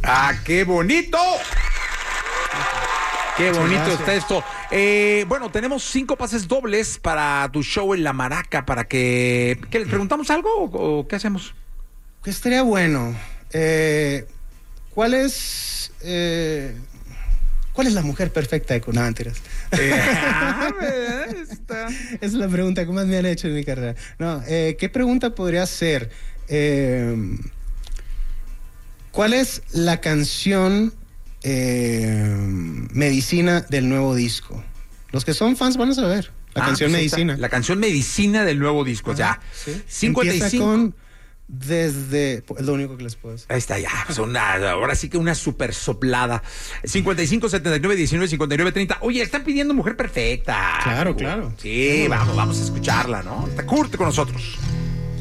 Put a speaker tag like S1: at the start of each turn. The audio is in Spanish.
S1: ¡Ah, qué bonito! Qué bonito está esto. Bueno, tenemos 5 pases dobles para tu show en La Maraca, para que... ¿Qué, les preguntamos algo o qué hacemos?
S2: Que estaría bueno. ¿Cuál es la mujer perfecta de Conáteras? Es la pregunta que más me han hecho en mi carrera. No, ¿qué pregunta podría ser? ¿Cuál es la canción Medicina del nuevo disco? Los que son fans van a saber. La canción
S1: pues
S2: Medicina.
S1: La canción Medicina del nuevo disco, ya.
S2: Sí.
S1: 55.
S2: Empieza con desde... Es lo único que les puedo decir.
S1: Ahí está, ya. Pues ahora sí que una súper soplada. 55 79 19 59 30. Oye, están pidiendo mujer perfecta.
S2: Claro, claro.
S1: Sí, vamos a escúcharla, ¿no? Está Kurt con nosotros.